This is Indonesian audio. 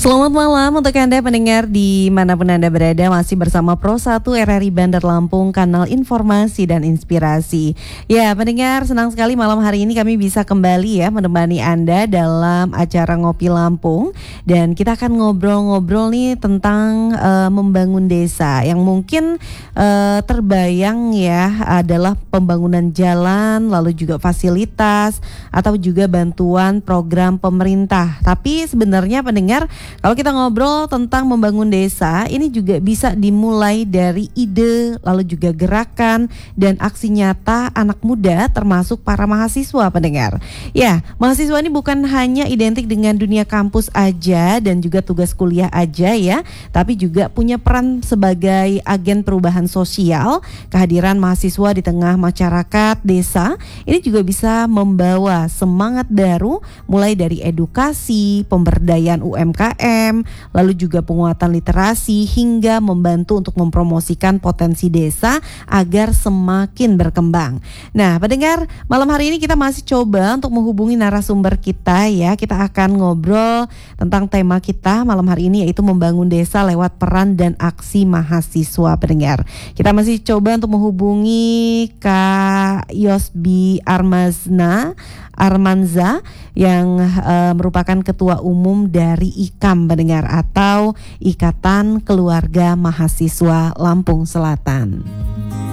Selamat malam untuk Anda pendengar dimanapun Anda berada, masih bersama Pro 1 RRI Bandar Lampung, kanal informasi dan inspirasi. Ya pendengar, senang sekali malam hari ini kami bisa kembali ya menemani Anda dalam acara Ngopi Lampung. Dan kita akan ngobrol-ngobrol nih tentang membangun desa yang mungkin terbayang ya adalah pembangunan jalan, lalu juga fasilitas atau juga bantuan program pemerintah. Tapi sebenarnya pendengar, kalau kita ngobrol tentang membangun desa, ini juga bisa dimulai dari ide, lalu juga gerakan dan aksi nyata anak muda termasuk para mahasiswa pendengar. Ya, mahasiswa ini bukan hanya identik dengan dunia kampus aja dan juga tugas kuliah aja ya, tapi juga punya peran sebagai agen perubahan sosial. Kehadiran mahasiswa di tengah masyarakat desa ini juga bisa membawa semangat baru mulai dari edukasi, pemberdayaan UMKM, lalu juga penguatan literasi hingga membantu untuk mempromosikan potensi desa agar semakin berkembang. Nah, pendengar, malam hari ini kita masih coba untuk menghubungi narasumber kita ya. Kita akan ngobrol tentang tema kita malam hari ini, yaitu membangun desa lewat peran dan aksi mahasiswa pendengar. Kita masih coba untuk menghubungi Kak Yosbi Armanza yang merupakan ketua umum dari IKAM pendengar, atau Ikatan Keluarga Mahasiswa Lampung Selatan.